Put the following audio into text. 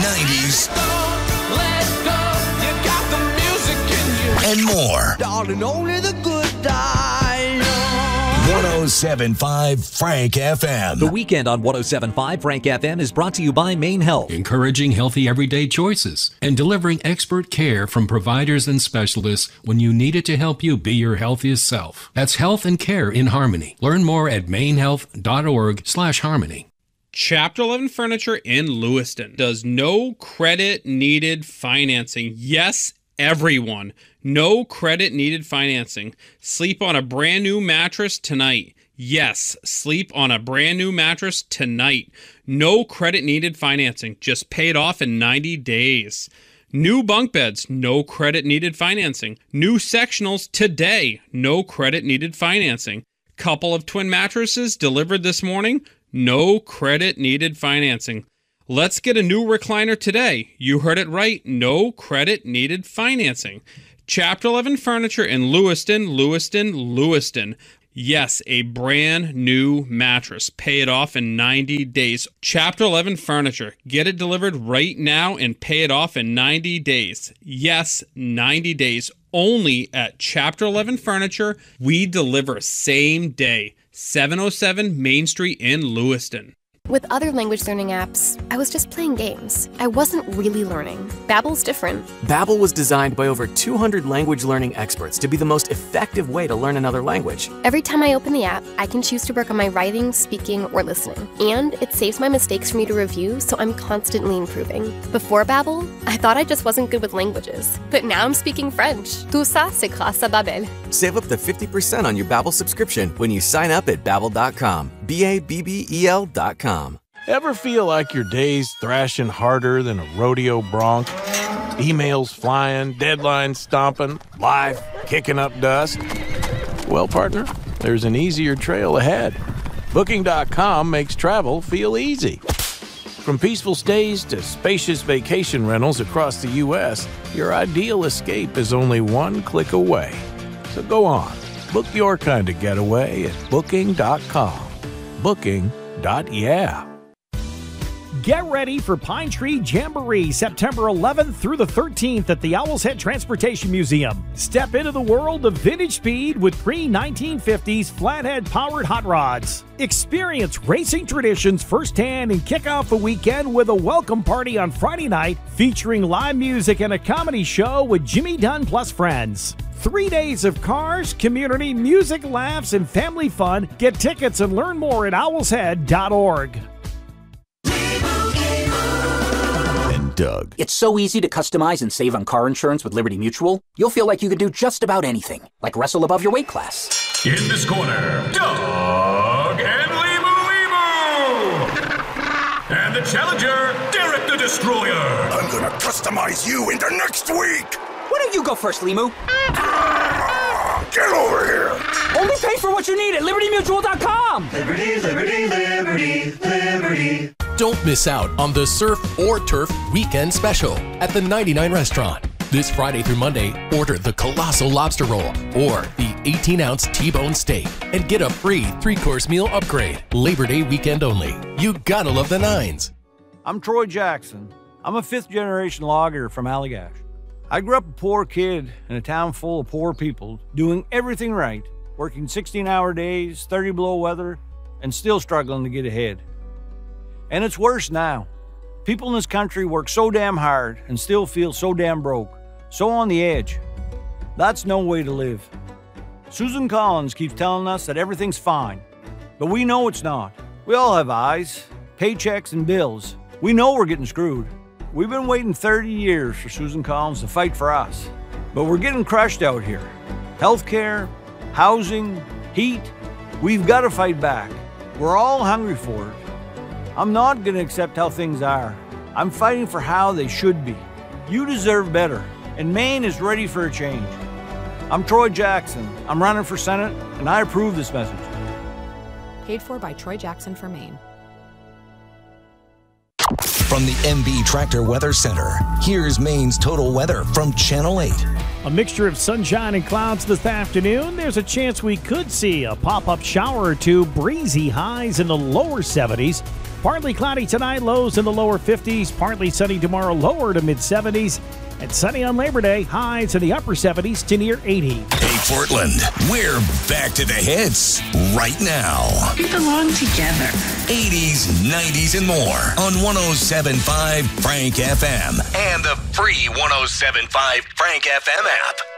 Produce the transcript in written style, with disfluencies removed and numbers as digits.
90s, Let's go. You got the music in you. and more. Darling, only the good die young. 107.5 Frank FM. The weekend on 107.5 Frank FM is brought to you by Maine Health. Encouraging healthy everyday choices and delivering expert care from providers and specialists when you need it to help you be your healthiest self. That's health and care in harmony. Learn more at mainehealth.org/harmony. Chapter 11 Furniture in Lewiston does no credit needed financing. Yes, everyone. No credit needed financing. Sleep on a brand new mattress tonight. Yes, sleep on a brand new mattress tonight. No credit needed financing. Just pay it off in 90 days. New bunk beds, no credit needed financing. New sectionals today, no credit needed financing. Couple of twin mattresses delivered this morning, no credit needed financing. Let's get a new recliner today. You heard it right, no credit needed financing. Chapter 11 Furniture in Lewiston, Lewiston, Lewiston. Yes, a brand new mattress. Pay it off in 90 days. Chapter 11 Furniture. Get it delivered right now and pay it off in 90 days. Yes, 90 days. Only at Chapter 11 Furniture. We deliver same day. 707 Main Street in Lewiston. With other language learning apps, I was just playing games. I wasn't really learning. Babbel's different. Babbel was designed by over 200 language learning experts to be the most effective way to learn another language. Every time I open the app, I can choose to work on my writing, speaking, or listening. And it saves my mistakes for me to review, so I'm constantly improving. Before Babbel, I thought I just wasn't good with languages. But now I'm speaking French. Tout ça, c'est grâce à Babbel. Save up to 50% on your Babbel subscription when you sign up at Babbel.com. Babbel.com. Ever feel like your day's thrashing harder than a rodeo bronc? Emails flying, deadlines stomping, life kicking up dust? Well, partner, there's an easier trail ahead. Booking.com makes travel feel easy. From peaceful stays to spacious vacation rentals across the U.S., your ideal escape is only one click away. So go on, book your kind of getaway at Booking.com. Booking.yeah. Get ready for Pine Tree Jamboree, September 11th through the 13th at the Owl's Head Transportation Museum. Step into the world of vintage speed with pre-1950s flathead-powered hot rods. Experience racing traditions firsthand and kick off the weekend with a welcome party on Friday night featuring live music and a comedy show with Jimmy Dunn plus friends. 3 days of cars, community, music, laughs, and family fun. Get tickets and learn more at owlshead.org. Doug. It's so easy to customize and save on car insurance with Liberty Mutual. You'll feel like you can do just about anything, like wrestle above your weight class. In this corner, Doug and Limu. And the challenger, Derek the Destroyer. I'm gonna customize you into next week. Why don't you go first, Limu? Get over here. Only pay for what you need at LibertyMutual.com. Liberty, liberty, liberty, liberty. Don't miss out on the Surf or Turf Weekend Special at the 99 Restaurant. This Friday through Monday, order the Colossal Lobster Roll or the 18-ounce T-bone steak and get a free 3-course meal upgrade. Labor Day weekend only. You gotta love the nines. I'm Troy Jackson. I'm a fifth-generation logger from Allagash. I grew up a poor kid in a town full of poor people, doing everything right, working 16-hour days, 30 below weather, and still struggling to get ahead. And it's worse now. People in this country work so damn hard and still feel so damn broke, so on the edge. That's no way to live. Susan Collins keeps telling us that everything's fine, but we know it's not. We all have eyes, paychecks, and bills. We know we're getting screwed. We've been waiting 30 years for Susan Collins to fight for us, but we're getting crushed out here. Healthcare, housing, heat, we've got to fight back. We're all hungry for it. I'm not going to accept how things are. I'm fighting for how they should be. You deserve better, and Maine is ready for a change. I'm Troy Jackson. I'm running for Senate, and I approve this message. Paid for by Troy Jackson for Maine. From the MB Tractor Weather Center, here's Maine's total weather from Channel 8. A mixture of sunshine and clouds this afternoon. There's a chance we could see a pop-up shower or two, breezy highs in the lower 70s. Partly cloudy tonight, lows in the lower 50s. Partly sunny tomorrow, lower to mid-70s. And sunny on Labor Day, highs in the upper 70s to near 80. Hey, Portland, we're back to the hits right now. We belong together. 80s, 90s, and more on 107.5 Frank FM and the free 107.5 Frank FM app.